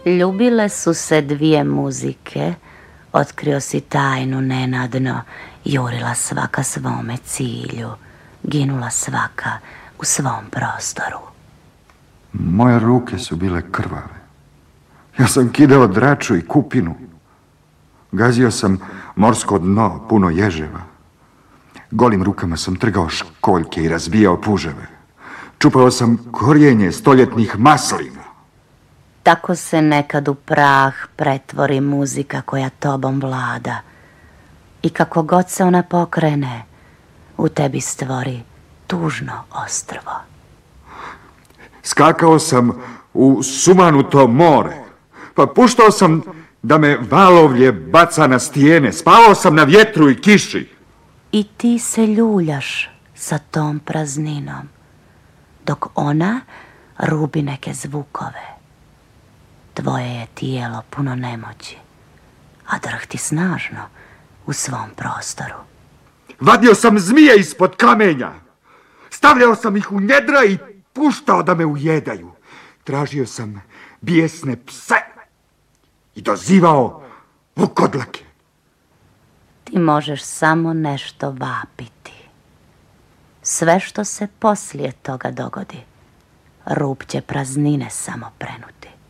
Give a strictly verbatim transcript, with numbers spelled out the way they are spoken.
Ljubile su se dvije muzike, otkrio si tajnu nenadno, jurila svaka svome cilju, ginula svaka u svom prostoru. Moje ruke su bile krvave. Ja sam kidao draču i kupinu. Gazio sam morsko dno puno ježeva. Golim rukama sam trgao školjke i razbijao puževe. Čupao sam korijenje stoljetnih maslina. Tako se nekad u prah pretvori muzika koja tobom vlada. I kako god se ona pokrene, u tebi stvori tužno ostrvo. Skakao sam u sumanuto more, pa puštao sam da me valovlje baca na stijene, spavao sam na vjetru i kiši. I ti se ljuljaš sa tom prazninom, dok ona rubi neke zvukove. Tvoje je tijelo puno nemoći, a drhti snažno u svom prostoru. Vadio sam zmije ispod kamenja, stavljao sam ih u njedra i puštao da me ujedaju. Tražio sam bijesne pse i dozivao vukodlake. Ti možeš samo nešto vapiti. Sve što se poslije toga dogodi, rub će praznine samo prenuti.